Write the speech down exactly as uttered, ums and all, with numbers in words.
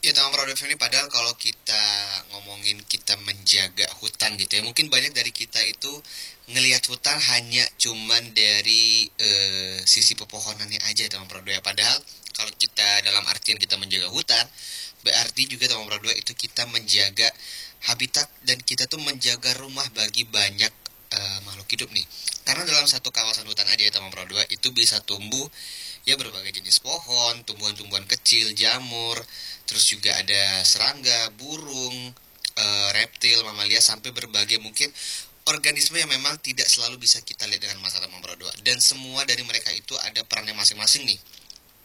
Ya teman produk ini padahal kalau kita ngomongin kita menjaga hutan gitu ya, mungkin banyak dari kita itu ngelihat hutan hanya cuman dari eh, sisi pepohonannya aja teman produk ya. Padahal kalau kita dalam artian kita menjaga hutan, berarti juga teman produk itu kita menjaga habitat dan kita tuh menjaga rumah bagi banyak eh, makhluk hidup nih. Karena dalam satu kawasan hutan aja ya teman produk itu bisa tumbuh ya berbagai jenis pohon, tumbuhan-tumbuhan kecil, jamur, terus juga ada serangga, burung, eh, reptil, mamalia sampai berbagai mungkin organisme yang memang tidak selalu bisa kita lihat dengan mata teman berdua. Dan semua dari mereka itu ada perannya masing-masing nih.